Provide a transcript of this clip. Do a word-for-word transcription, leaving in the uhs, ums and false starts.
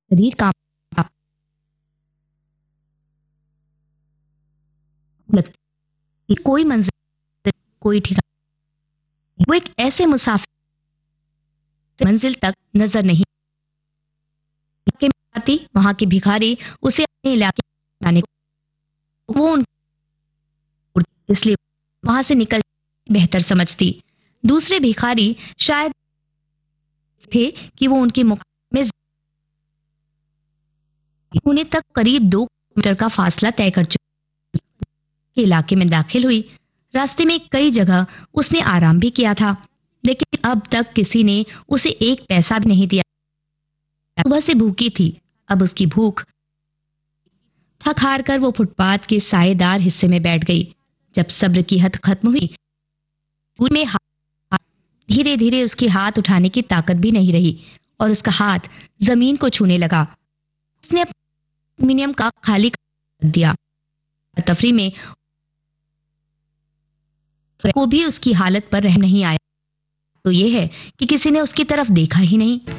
शरीर काम लगती, कोई मंजिल, कोई ठिकाना। वो एक ऐसे मुसाफिर मंजिल तक नजर नहीं आती। वहां के भिखारी उसे अपने इलाके में आने को, वो उन इसलिए वहां से निकल बेहतर समझती। दूसरे भिखारी शायद थे कि वो उनके मुकाबले में पुणे तक करीब दो किलोमीटर का फासला तय कर चुकी के इलाके में दाखिल हुई। रास्ते में कई जगह उसने आराम भी किया था, लेकिन अब तक किसी ने उसे एक पैसा भी नहीं दिया। सुबह से भूखी थी, अब उसकी भूख थक हार कर वो फुटपाथ के सायेदार हिस्से में बैठ गई। जब सब्र की हद खत्म हुई, में धीरे धीरे उसके हाथ उठाने की ताकत भी नहीं रही और उसका हाथ जमीन को छूने लगा। उसने एल्यूमिनियम का खाली कर दिया। तफरी में को भी उसकी हालत पर रहम नहीं आया, तो यह है कि किसी ने उसकी तरफ देखा ही नहीं।